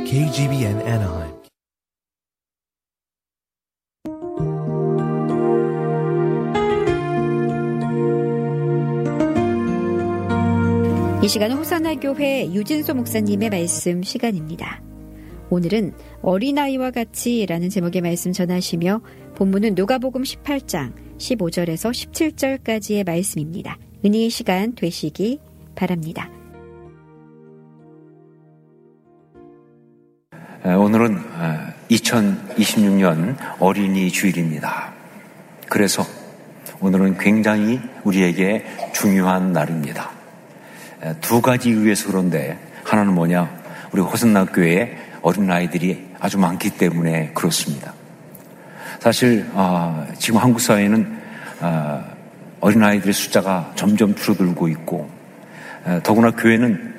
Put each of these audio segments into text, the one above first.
KGBN Anaheim. 이 시간은 호사나 교회 유진소 목사님의 말씀 시간입니다. 오늘은 어린아이와 같이라는 제목의 말씀 전하시며 본문은 누가복음 18장 15절에서 17절까지의 말씀입니다. 은혜의 시간 되시기 바랍니다. 오늘은 2026년 어린이 주일입니다. 그래서 오늘은 굉장히 우리에게 중요한 날입니다. 두 가지 이유에서 그런데, 하나는 뭐냐, 우리 호선학교에 어린아이들이 아주 많기 때문에 그렇습니다. 사실 지금 한국 사회는 어린아이들의 숫자가 점점 줄어들고 있고, 더구나 교회는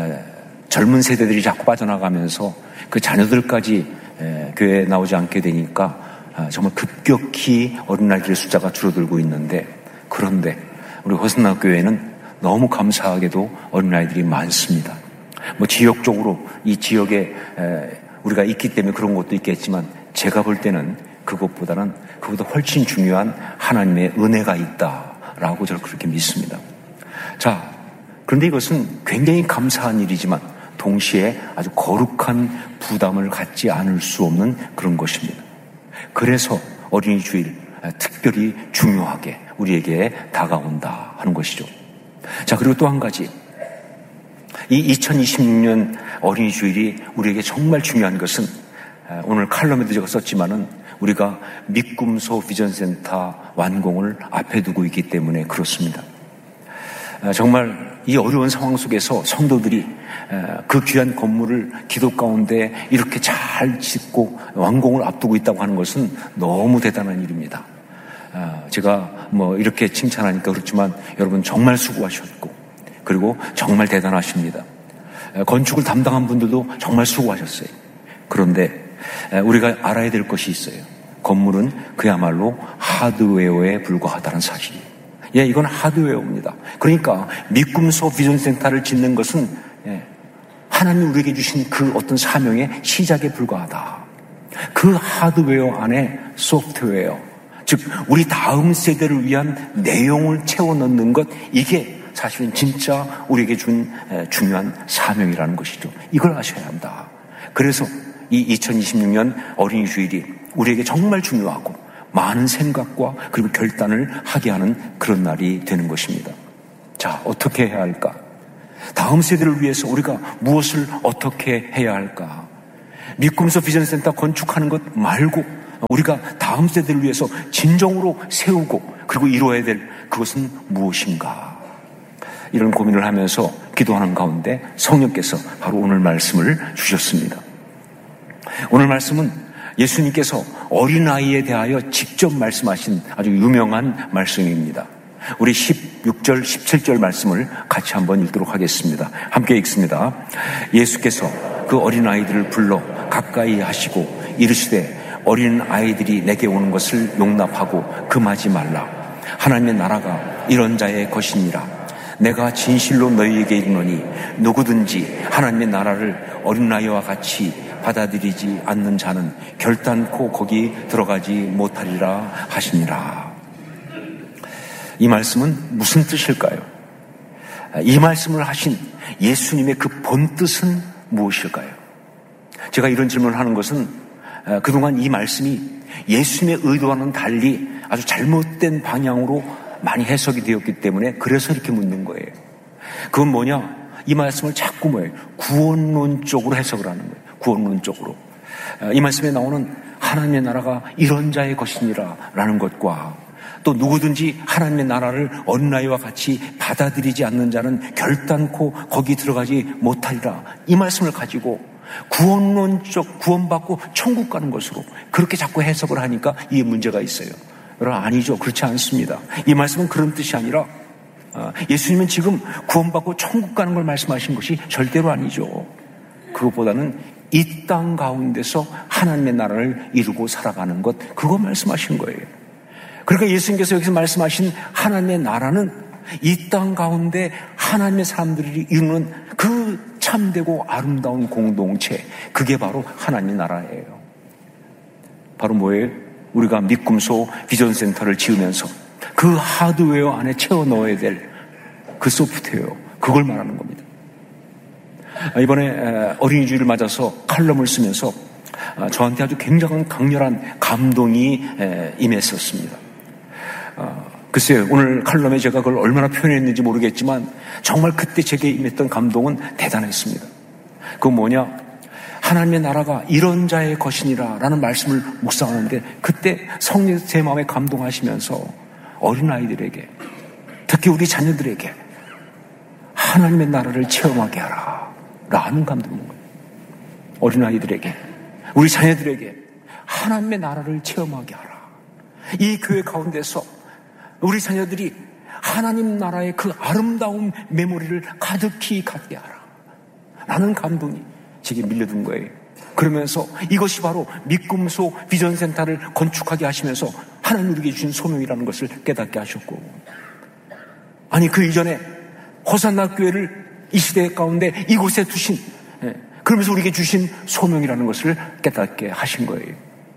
젊은 세대들이 자꾸 빠져나가면서 그 자녀들까지 교회에 나오지 않게 되니까 정말 급격히 어린아이들의 숫자가 줄어들고 있는데, 그런데 우리 호선학교에는 너무 감사하게도 어린아이들이 많습니다. 뭐 지역적으로 이 지역에 우리가 있기 때문에 그런 것도 있겠지만, 제가 볼 때는 그보다 훨씬 중요한 하나님의 은혜가 있다라고 저는 그렇게 믿습니다. 자, 그런데 이것은 굉장히 감사한 일이지만 동시에 아주 거룩한 부담을 갖지 않을 수 없는 그런 것입니다. 그래서 어린이 주일 특별히 중요하게 우리에게 다가온다 하는 것이죠. 자, 그리고 또 한 가지, 이 2026년 어린이 주일이 우리에게 정말 중요한 것은, 오늘 칼럼에도 제가 썼지만은 우리가 미꿈소 비전센터 완공을 앞에 두고 있기 때문에 그렇습니다. 정말 이 어려운 상황 속에서 성도들이 그 귀한 건물을 기도 가운데 이렇게 잘 짓고 완공을 앞두고 있다고 하는 것은 너무 대단한 일입니다. 제가 뭐 이렇게 칭찬하니까 그렇지만 여러분 정말 수고하셨고, 그리고 정말 대단하십니다. 건축을 담당한 분들도 정말 수고하셨어요. 그런데 우리가 알아야 될 것이 있어요. 건물은 그야말로 하드웨어에 불과하다는 사실이에요. 예, 이건 하드웨어입니다. 그러니까 미꿈소 비전센터를 짓는 것은 하나님이 우리에게 주신 그 어떤 사명의 시작에 불과하다. 그 하드웨어 안에 소프트웨어, 즉 우리 다음 세대를 위한 내용을 채워 넣는 것, 이게 사실은 진짜 우리에게 준 중요한 사명이라는 것이죠. 이걸 아셔야 한다. 그래서 이 2026년 어린이 주일이 우리에게 정말 중요하고 많은 생각과 그리고 결단을 하게 하는 그런 날이 되는 것입니다. 자, 어떻게 해야 할까? 다음 세대를 위해서 우리가 무엇을 어떻게 해야 할까? 미꿈소 비전센터 건축하는 것 말고 우리가 다음 세대를 위해서 진정으로 세우고 그리고 이루어야 될 그것은 무엇인가? 이런 고민을 하면서 기도하는 가운데 성령께서 바로 오늘 말씀을 주셨습니다. 오늘 말씀은 예수님께서 어린아이에 대하여 직접 말씀하신 아주 유명한 말씀입니다. 우리 16절, 17절 말씀을 같이 한번 읽도록 하겠습니다. 함께 읽습니다. 예수께서 그 어린아이들을 불러 가까이 하시고 이르시되 어린아이들이 내게 오는 것을 용납하고 금하지 말라. 하나님의 나라가 이런 자의 것이니라. 내가 진실로 너희에게 이르노니 누구든지 하나님의 나라를 어린아이와 같이 받아들이지 않는 자는 결단코 거기 들어가지 못하리라 하시니라. 이 말씀은 무슨 뜻일까요? 이 말씀을 하신 예수님의 그 본뜻은 무엇일까요? 제가 이런 질문을 하는 것은 그동안 이 말씀이 예수님의 의도와는 달리 아주 잘못된 방향으로 많이 해석이 되었기 때문에 그래서 이렇게 묻는 거예요. 그건 뭐냐? 이 말씀을 자꾸 구원론적으로 해석을 하는 거예요. 구원론적으로. 이 말씀에 나오는 하나님의 나라가 이런 자의 것이니라 라는 것과 또 누구든지 하나님의 나라를 어린아이와 같이 받아들이지 않는 자는 결단코 거기 들어가지 못하리라, 이 말씀을 가지고 구원론적 구원받고 천국 가는 것으로 그렇게 자꾸 해석을 하니까 이게 문제가 있어요. 여러분, 아니죠. 그렇지 않습니다. 이 말씀은 그런 뜻이 아니라 예수님은 지금 구원받고 천국 가는 걸 말씀하신 것이 절대로 아니죠. 그것보다는 이 땅 가운데서 하나님의 나라를 이루고 살아가는 것, 그거 말씀하신 거예요. 그러니까 예수님께서 여기서 말씀하신 하나님의 나라는 이 땅 가운데 하나님의 사람들이 이루는 그 참되고 아름다운 공동체, 그게 바로 하나님의 나라예요. 바로 뭐예요? 우리가 믿음소 비전센터를 지으면서 그 하드웨어 안에 채워 넣어야 될 그 소프트웨어, 그걸 말하는 겁니다. 이번에 어린이 주일을 맞아서 칼럼을 쓰면서 저한테 아주 굉장한 강렬한 감동이 임했었습니다. 글쎄요, 오늘 칼럼에 제가 그걸 얼마나 표현했는지 모르겠지만 정말 그때 제게 임했던 감동은 대단했습니다. 그건 뭐냐? 하나님의 나라가 이런 자의 것이니라 라는 말씀을 묵상하는데 그때 성령께서 제 마음에 감동하시면서 어린아이들에게, 특히 우리 자녀들에게 하나님의 나라를 체험하게 하라 라는 감동인 거예요. 어린아이들에게, 우리 자녀들에게 하나님의 나라를 체험하게 하라. 이 교회 가운데서 우리 자녀들이 하나님 나라의 그 아름다운 메모리를 가득히 갖게 하라 라는 감동이 제게 밀려든 거예요. 그러면서 이것이 바로 믿음소 비전센터를 건축하게 하시면서 하나님 우리에게 주신 소명이라는 것을 깨닫게 하셨고, 아니 그 이전에 호산나 교회를 이 시대 가운데 이곳에 두신, 그러면서 우리에게 주신 소명이라는 것을 깨닫게 하신 거예요.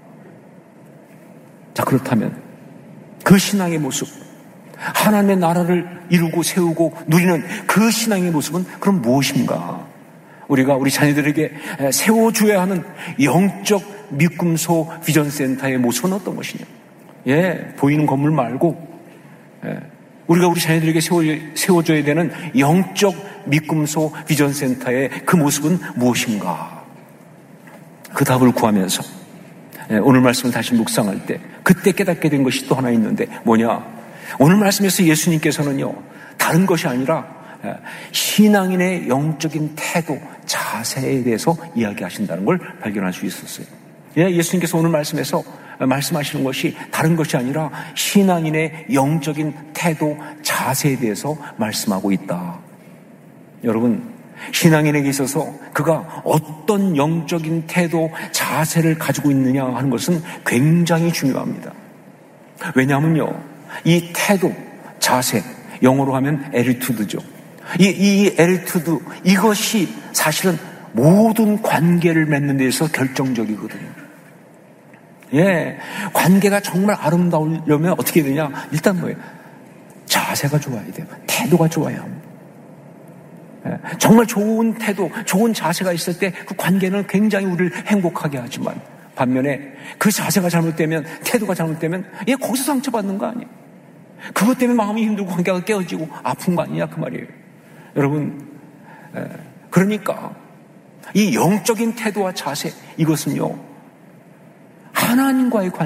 자, 그렇다면 그 신앙의 모습, 하나님의 나라를 이루고 세우고 누리는 그 신앙의 모습은 그럼 무엇인가? 우리가 우리 자녀들에게 세워줘야 하는 영적 믿음소 비전센터의 모습은 어떤 것이냐? 보이는 건물 말고 우리가 우리 자녀들에게 세워줘야 되는 영적 믿음소 비전센터의 그 모습은 무엇인가? 그 답을 구하면서 오늘 말씀을 다시 묵상할 때 그때 깨닫게 된 것이 또 하나 있는데 뭐냐? 오늘 말씀에서 예수님께서는요, 다른 것이 아니라 신앙인의 영적인 태도, 자세에 대해서 이야기하신다는 걸 발견할 수 있었어요. 예수님께서 오늘 말씀에서 말씀하시는 것이 다른 것이 아니라 신앙인의 영적인 태도, 자세에 대해서 말씀하고 있다. 여러분, 신앙인에게 있어서 그가 어떤 영적인 태도, 자세를 가지고 있느냐 하는 것은 굉장히 중요합니다. 왜냐하면요, 이 태도, 자세, 영어로 하면 에리투드죠. 이 에리투드, 이것이 사실은 모든 관계를 맺는 데서 결정적이거든요. 관계가 정말 아름다우려면 어떻게 해야 되냐? 일단 뭐예요? 자세가 좋아야 돼요. 태도가 좋아야 합니다. 정말 좋은 태도, 좋은 자세가 있을 때 그 관계는 굉장히 우리를 행복하게 하지만 반면에 그 자세가 잘못되면, 태도가 잘못되면 거기서 상처받는 거 아니에요? 그것 때문에 마음이 힘들고 관계가 깨어지고 아픈 거 아니냐 그 말이에요. 여러분, 그러니까 이 영적인 태도와 자세, 이것은요 하나님과의 관계,